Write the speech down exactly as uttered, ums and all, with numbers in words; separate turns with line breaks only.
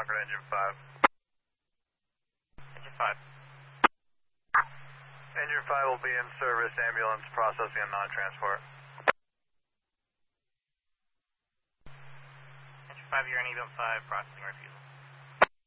Rockford, engine five.
Engine five.
Engine five will be in service, ambulance processing and non-transport.
Engine five, you're on E B M five, processing refusal.